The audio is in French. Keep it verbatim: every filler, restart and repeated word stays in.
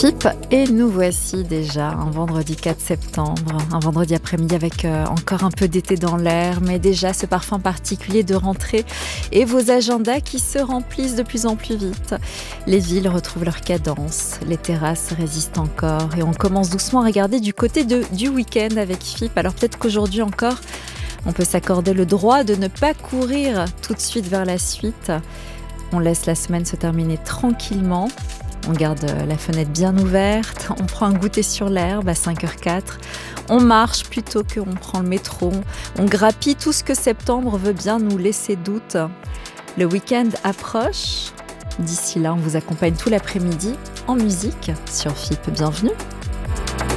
F I P et nous voici déjà un vendredi quatre septembre, un vendredi après-midi avec euh, encore un peu d'été dans l'air, mais déjà ce parfum particulier de rentrée et vos agendas qui se remplissent de plus en plus vite. Les villes retrouvent leur cadence, les terrasses résistent encore et on commence doucement à regarder du côté de, du week-end avec F I P. Alors peut-être qu'aujourd'hui encore, on peut s'accorder le droit de ne pas courir tout de suite vers la suite. On laisse la semaine se terminer tranquillement. On garde la fenêtre bien ouverte, on prend un goûter sur l'herbe à cinq heures quatre, on marche plutôt qu'on prend le métro, on grappille tout ce que septembre veut bien nous laisser doute. Le week-end approche, d'ici là on vous accompagne tout l'après-midi en musique sur F I P. Bienvenue.